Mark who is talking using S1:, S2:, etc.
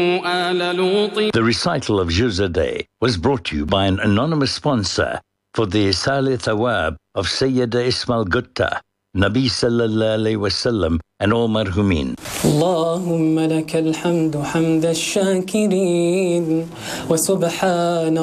S1: The recital of Juz Day was brought to you by an anonymous sponsor for the Isal Thawab of Sayyida Ismail Gutta, Nabi Sallallahu Alaihi Wasallam, and all marhumin.
S2: اللهم لك الحمد حمد الشاكرين وسبحان